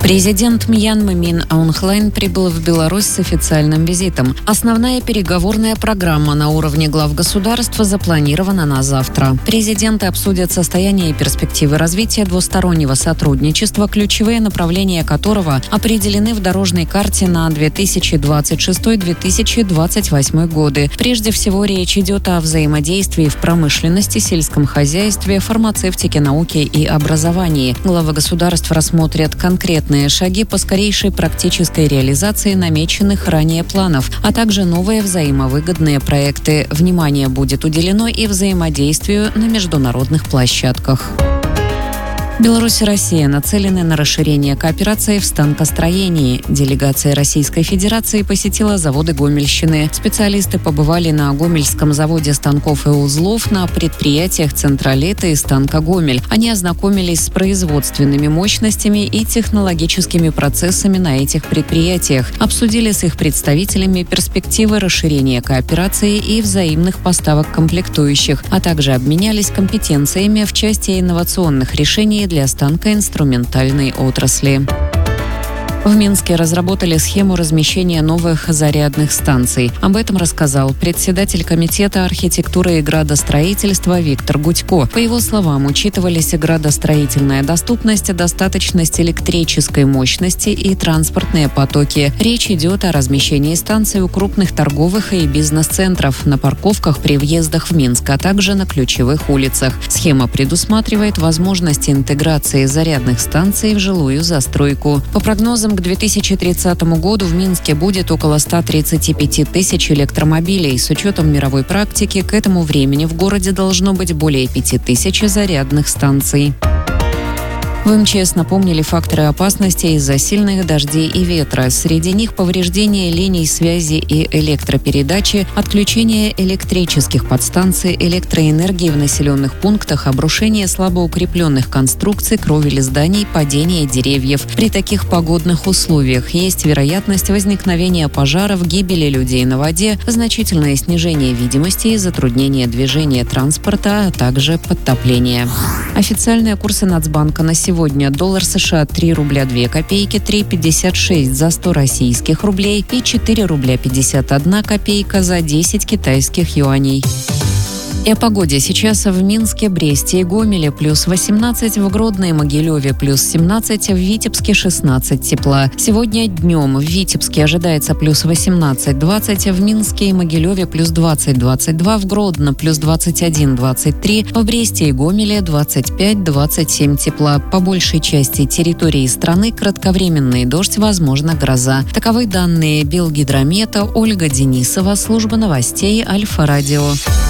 Президент Мьянмы Мин Аун Hlайн прибыл в Беларусь с официальным визитом. Основная переговорная программа на уровне глав государства запланирована на завтра. Президенты обсудят состояние и перспективы развития двустороннего сотрудничества, ключевые направления которого определены в дорожной карте на 2026-2028 годы. Прежде всего, речь идет о взаимодействии в промышленности, сельском хозяйстве, фармацевтике, науке и образовании. Главы государств рассмотрят конкретные шаги по скорейшей практической реализации намеченных ранее планов, а также новые взаимовыгодные проекты. Внимание будет уделено и взаимодействию на международных площадках. Беларусь и Россия нацелены на расширение кооперации в станкостроении. Делегация Российской Федерации посетила заводы Гомельщины. Специалисты побывали на Гомельском заводе станков и узлов, на предприятиях Центролета и станка Гомель. Они ознакомились с производственными мощностями и технологическими процессами на этих предприятиях, обсудили с их представителями перспективы расширения кооперации и взаимных поставок комплектующих, а также обменялись компетенциями в части инновационных решений для станкоинструментальной отрасли. В Минске разработали схему размещения новых зарядных станций. Об этом рассказал председатель комитета архитектуры и градостроительства Виктор Гудько. По его словам, учитывались градостроительная доступность, достаточность электрической мощности и транспортные потоки. Речь идет о размещении станций у крупных торговых и бизнес-центров, на парковках при въездах в Минск, а также на ключевых улицах. Схема предусматривает возможность интеграции зарядных станций в жилую застройку. По прогнозам, к 2030 году в Минске будет около 135 тысяч электромобилей. С учетом мировой практики, к этому времени в городе должно быть более 5 тысяч зарядных станций. В МЧС напомнили факторы опасности из-за сильных дождей и ветра. Среди них повреждение линий связи и электропередачи, отключение электрических подстанций, электроэнергии в населенных пунктах, обрушение слабоукрепленных конструкций, кровель зданий, падение деревьев. При таких погодных условиях есть вероятность возникновения пожаров, гибели людей на воде, значительное снижение видимости и затруднение движения транспорта, а также подтопление. Официальные курсы Нацбанка на сегодня. Доллар США 3 рубля 2 копейки, 3,56 за 100 российских рублей и 4 рубля 51 копейка за 10 китайских юаней. И о погоде. Сейчас в Минске, Бресте и Гомеле плюс 18, в Гродно и Могилеве плюс 17, в Витебске 16 тепла. Сегодня днем в Витебске ожидается плюс 18-20, в Минске и Могилеве плюс 20-22, в Гродно плюс 21-23, в Бресте и Гомеле 25-27 тепла. По большей части территории страны кратковременный дождь, возможно гроза. Таковы данные Белгидромета. Ольга Денисова, служба новостей Альфа-Радио.